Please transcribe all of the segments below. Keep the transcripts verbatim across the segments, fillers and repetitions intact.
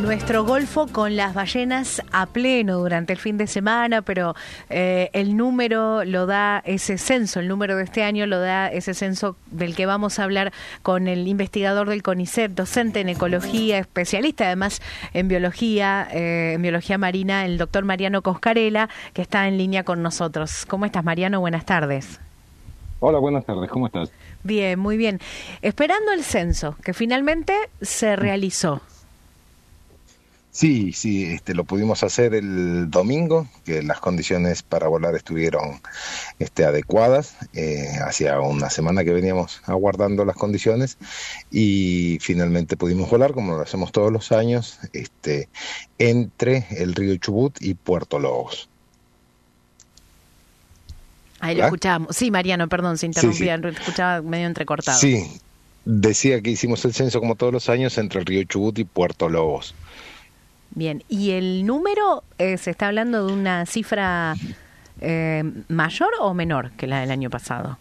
Nuestro golfo con las ballenas a pleno durante el fin de semana, pero eh, el número lo da ese censo, el número de este año lo da ese censo del que vamos a hablar con el investigador del CONICET, docente en ecología, especialista además en biología, eh, en biología marina, el doctor Mariano Coscarella, que está en línea con nosotros. ¿Cómo estás, Mariano? Buenas tardes. Hola, buenas tardes, ¿cómo estás? Bien, muy bien. Esperando el censo, que finalmente se realizó. Sí, sí, este, lo pudimos hacer el domingo, que las condiciones para volar estuvieron este, adecuadas, eh, hacía una semana que veníamos aguardando las condiciones y finalmente pudimos volar, como lo hacemos todos los años, este, entre el río Chubut y Puerto Lobos. Ahí lo escuchábamos. Sí, Mariano, perdón, se interrumpía, sí, sí. Escuchaba medio entrecortado. Sí, decía que hicimos el censo como todos los años entre el río Chubut y Puerto Lobos. Bien, ¿y el número, eh, se está hablando de una cifra eh, mayor o menor que la del año pasado?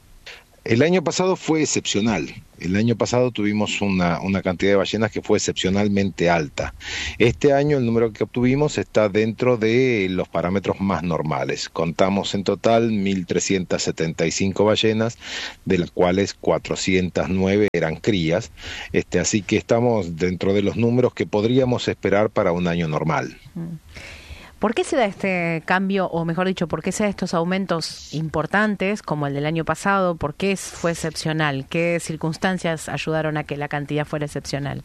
El año pasado fue excepcional. El año pasado tuvimos una, una cantidad de ballenas que fue excepcionalmente alta. Este año el número que obtuvimos está dentro de los parámetros más normales. Contamos en total mil trescientas setenta y cinco ballenas, de las cuales cuatrocientas nueve eran crías. Este, así que estamos dentro de los números que podríamos esperar para un año normal. Mm. ¿Por qué se da este cambio, o mejor dicho, por qué se dan estos aumentos importantes como el del año pasado? ¿Por qué fue excepcional? ¿Qué circunstancias ayudaron a que la cantidad fuera excepcional?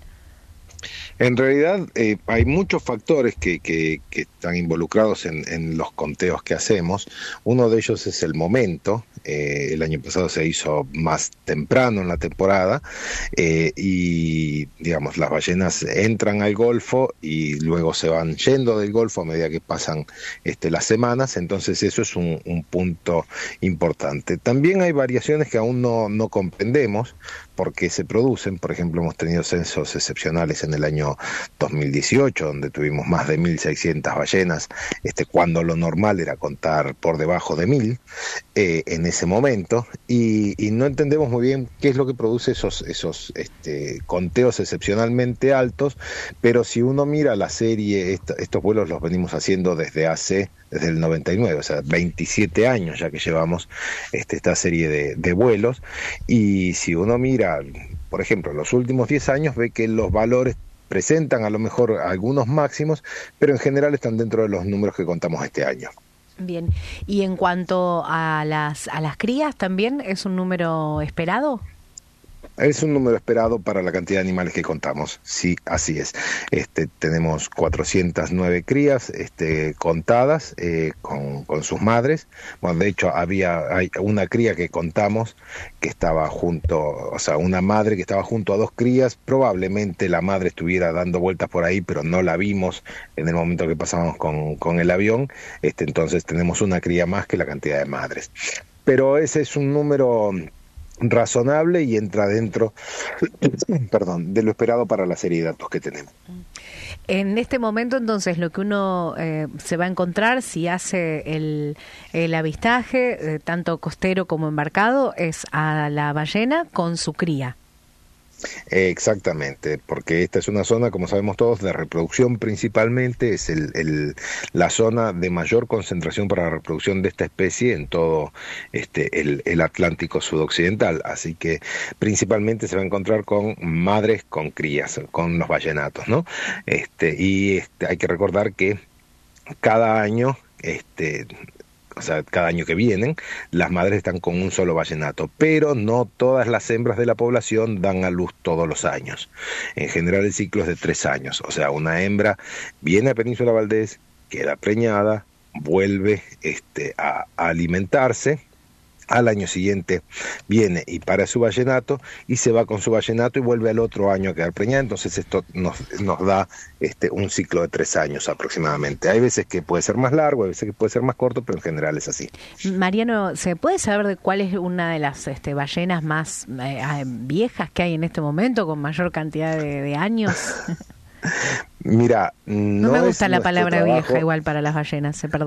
En realidad eh, hay muchos factores que, que, que están involucrados en, en los conteos que hacemos. Uno de ellos es el momento. Eh, el año pasado se hizo más temprano en la temporada eh, y, digamos, las ballenas entran al Golfo y luego se van yendo del Golfo a medida que pasan este, las semanas. Entonces eso es un, un punto importante. También hay variaciones que aún no, no comprendemos por qué se producen. Por ejemplo, hemos tenido censos excepcionales en el año dos mil dieciocho, donde tuvimos más de mil seiscientas ballenas, este, cuando lo normal era contar por debajo de mil eh, en ese momento, y, y no entendemos muy bien qué es lo que produce esos, esos este, conteos excepcionalmente altos, pero si uno mira la serie, esta, estos vuelos los venimos haciendo desde hace, desde el noventa y nueve, o sea, veintisiete años ya que llevamos este, esta serie de, de vuelos, y si uno mira, por ejemplo, los últimos diez años, ve que los valores presentan a lo mejor algunos máximos, pero en general están dentro de los números que contamos este año. Bien, y en cuanto a las a las crías, ¿también es un número esperado? Es un número esperado para la cantidad de animales que contamos, sí, así es. Este, tenemos cuatrocientas nueve crías este, contadas eh, con, con sus madres. Bueno, de hecho, había hay una cría que contamos que estaba junto, o sea, una madre que estaba junto a dos crías. Probablemente la madre estuviera dando vueltas por ahí, pero no la vimos en el momento que pasamos con, con el avión. Este, entonces tenemos una cría más que la cantidad de madres. Pero ese es un número razonable y entra dentro perdón, de lo esperado para la serie de datos que tenemos. En este momento, entonces, lo que uno eh, se va a encontrar si hace el, el avistaje, eh, tanto costero como embarcado, es a la ballena con su cría. Eh, exactamente, porque esta es una zona, como sabemos todos, de reproducción principalmente, es el, el, la zona de mayor concentración para la reproducción de esta especie en todo este, el, el Atlántico sudoccidental, así que principalmente se va a encontrar con madres con crías, con los ballenatos, ¿no? Este, y este, hay que recordar que cada año, este, o sea, cada año que vienen, las madres están con un solo ballenato, pero no todas las hembras de la población dan a luz todos los años. En general el ciclo es de tres años, o sea, una hembra viene a Península Valdés, queda preñada, vuelve este, a, a alimentarse, al año siguiente viene y para su ballenato y se va con su ballenato y vuelve al otro año a quedar preñada. Entonces esto nos, nos da este, un ciclo de tres años aproximadamente. Hay veces que puede ser más largo, hay veces que puede ser más corto, pero en general es así. Mariano, ¿se puede saber de cuál es una de las este, ballenas más eh, viejas que hay en este momento, con mayor cantidad de, de años? Mira, no, no me gusta es la palabra trabajo. Vieja igual para las ballenas, eh, perdón.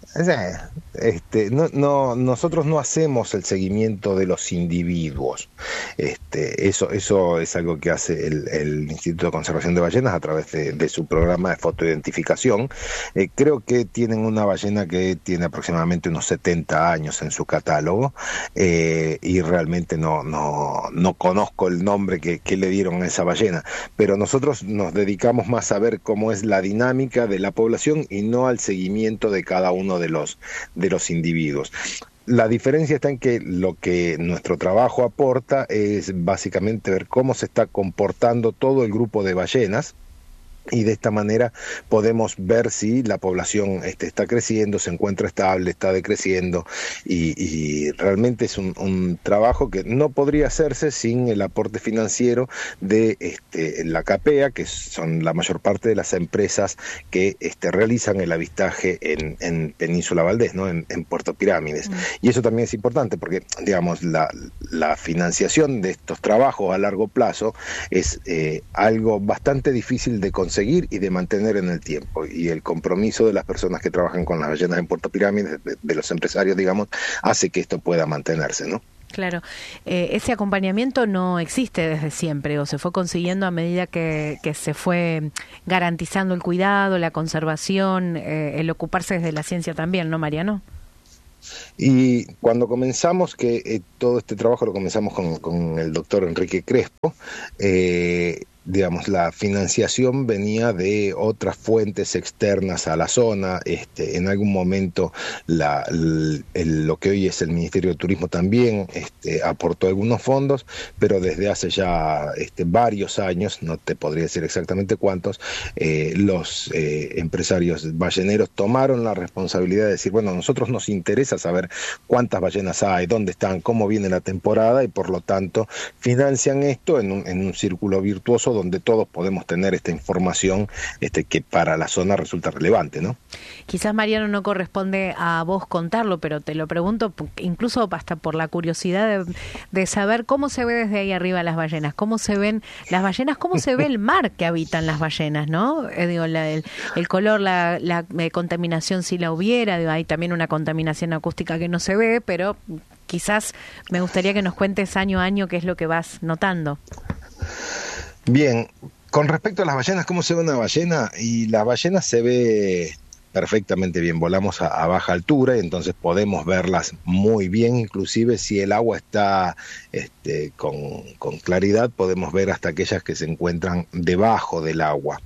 Este, no, no, nosotros no hacemos el seguimiento de los individuos. Este, eso, eso es algo que hace el, el Instituto de Conservación de Ballenas a través de, de su programa de fotoidentificación. Eh, creo que tienen una ballena que tiene aproximadamente unos setenta años en su catálogo, eh, y realmente no, no, no conozco el nombre que, que le dieron a esa ballena, pero nosotros nos dedicamos más a ver cómo es la dinámica de la población y no al seguimiento de cada uno de los, de los individuos. La diferencia está en que lo que nuestro trabajo aporta es básicamente ver cómo se está comportando todo el grupo de ballenas, y de esta manera podemos ver si la población este, está creciendo, se encuentra estable, está decreciendo, y, y realmente es un, un trabajo que no podría hacerse sin el aporte financiero de este, la CAPEA, que son la mayor parte de las empresas que este, realizan el avistaje en, en Península Valdés, ¿no? en, en Puerto Pirámides. Mm. Y eso también es importante porque, digamos, la, la financiación de estos trabajos a largo plazo es eh, algo bastante difícil de conseguir y de mantener en el tiempo, y el compromiso de las personas que trabajan con las ballenas en Puerto Pirámides, de, de los empresarios, digamos, hace que esto pueda mantenerse, ¿no? Claro, eh, ese acompañamiento no existe desde siempre, o se fue consiguiendo a medida que, que se fue garantizando el cuidado, la conservación, eh, el ocuparse desde la ciencia también, ¿no, Mariano? Y cuando comenzamos, que eh, todo este trabajo lo comenzamos con, con el doctor Enrique Crespo, eh, digamos, la financiación venía de otras fuentes externas a la zona. Este, en algún momento la, el, el, lo que hoy es el Ministerio de Turismo también este, aportó algunos fondos, pero desde hace ya este, varios años, no te podría decir exactamente cuántos, eh, los eh, empresarios balleneros tomaron la responsabilidad de decir, bueno, a nosotros nos interesa saber cuántas ballenas hay, dónde están, cómo viene la temporada, y por lo tanto financian esto en un, en un círculo virtuoso donde todos podemos tener esta información este, que para la zona resulta relevante, ¿no? Quizás, Mariano, no corresponde a vos contarlo, pero te lo pregunto incluso hasta por la curiosidad de, de saber cómo se ve desde ahí arriba las ballenas, cómo se ven las ballenas, cómo se ve el mar que habitan las ballenas, ¿no? Eh, digo, la, el, el color, la, la eh, contaminación, si la hubiera, digo, hay también una contaminación acústica que no se ve, pero quizás me gustaría que nos cuentes año a año qué es lo que vas notando. Bien, con respecto a las ballenas, ¿cómo se ve una ballena? Y la ballena se ve perfectamente bien, volamos a, a baja altura y entonces podemos verlas muy bien, inclusive si el agua está este, con, con claridad, podemos ver hasta aquellas que se encuentran debajo del agua.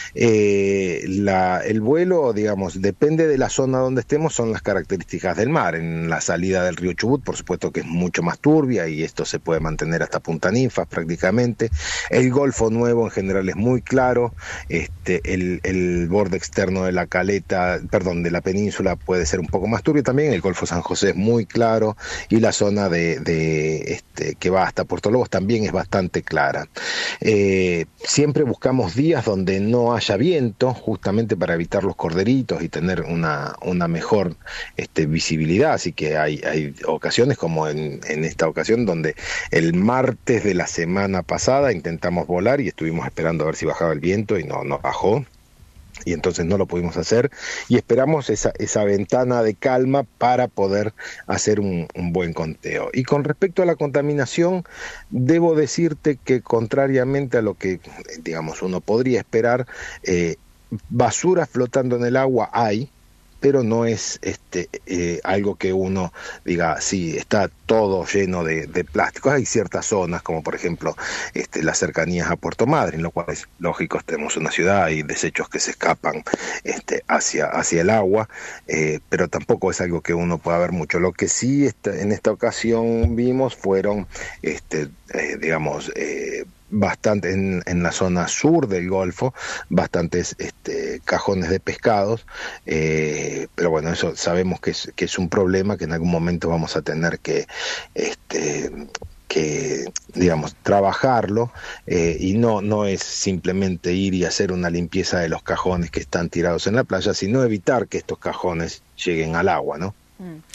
Eh, la, el vuelo, digamos, depende de la zona donde estemos, son las características del mar. En la salida del río Chubut, por supuesto que es mucho más turbia y esto se puede mantener hasta Punta Ninfas prácticamente. El Golfo Nuevo en general es muy claro, este, el, el borde externo de la caleta, perdón, de la península puede ser un poco más turbio también, el Golfo San José es muy claro y la zona de, de este, que va hasta Puerto Lobos también es bastante clara. Eh, siempre buscamos días donde no haya viento, justamente para evitar los corderitos y tener una, una mejor este, visibilidad, así que hay, hay ocasiones como en, en esta ocasión donde el martes de la semana pasada intentamos volar y estuvimos esperando a ver si bajaba el viento y no, no bajó. Y entonces no lo pudimos hacer y esperamos esa, esa ventana de calma para poder hacer un, un buen conteo. Y con respecto a la contaminación, debo decirte que contrariamente a lo que, digamos, uno podría esperar, eh, basura flotando en el agua hay, pero no es este eh, algo que uno diga, sí, está todo lleno de, de plásticos. Hay ciertas zonas, como por ejemplo este, las cercanías a Puerto Madryn, lo cual es lógico, tenemos una ciudad y desechos que se escapan este, hacia, hacia el agua, eh, pero tampoco es algo que uno pueda ver mucho. Lo que sí está, en esta ocasión vimos fueron, este, eh, digamos, eh, bastante en, en la zona sur del Golfo, bastantes este, cajones de pescados, eh, pero bueno, eso sabemos que es, que es un problema que en algún momento vamos a tener que, este, que digamos, trabajarlo, eh, y no, no es simplemente ir y hacer una limpieza de los cajones que están tirados en la playa, sino evitar que estos cajones lleguen al agua, ¿no? Mm.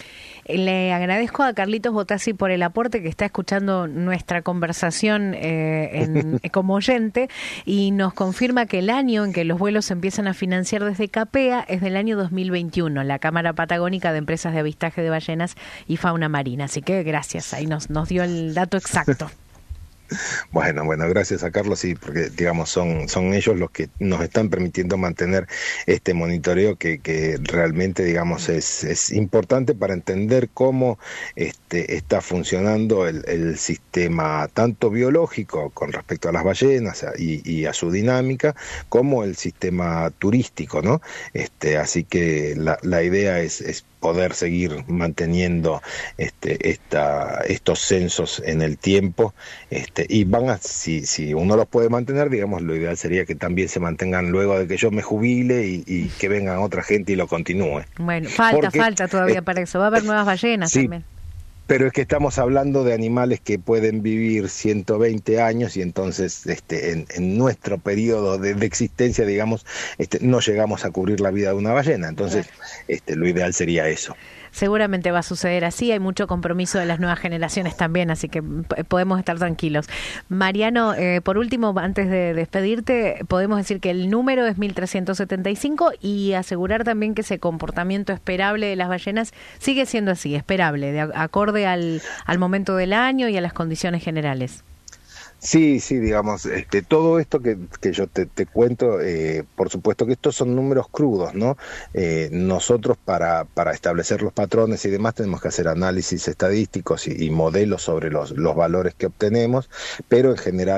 Le agradezco a Carlitos Botassi por el aporte, que está escuchando nuestra conversación eh, en, como oyente, y nos confirma que el año en que los vuelos se empiezan a financiar desde CAPEA es del año dos mil veintiuno, la Cámara Patagónica de Empresas de Avistaje de Ballenas y Fauna Marina. Así que gracias, ahí nos, nos dio el dato exacto. Bueno, bueno, gracias a Carlos, sí, porque digamos son son ellos los que nos están permitiendo mantener este monitoreo que, que realmente digamos es, es importante para entender cómo este está funcionando el, el sistema tanto biológico con respecto a las ballenas y, y a su dinámica, como el sistema turístico, ¿no? Este, así que la, la idea es, es poder seguir manteniendo este esta estos censos en el tiempo, este y van a, si si uno los puede mantener, digamos, lo ideal sería que también se mantengan luego de que yo me jubile y, y que vengan otra gente y lo continúe. Bueno, falta, Porque, falta todavía eh, para eso, va a haber nuevas ballenas sí, también. Pero es que estamos hablando de animales que pueden vivir ciento veinte años y entonces este, en, en nuestro periodo de, de existencia, digamos, este, no llegamos a cubrir la vida de una ballena. Entonces, este, lo ideal sería eso. Seguramente va a suceder así, hay mucho compromiso de las nuevas generaciones también, así que podemos estar tranquilos. Mariano, eh, por último, antes de despedirte, podemos decir que el número es mil trescientos setenta y cinco y asegurar también que ese comportamiento esperable de las ballenas sigue siendo así, esperable, de acorde al, al momento del año y a las condiciones generales. Sí, sí, digamos, este, todo esto que, que yo te, te cuento, eh, por supuesto que estos son números crudos, ¿no? Eh, nosotros para, para establecer los patrones y demás tenemos que hacer análisis estadísticos y, y modelos sobre los, los valores que obtenemos, pero en general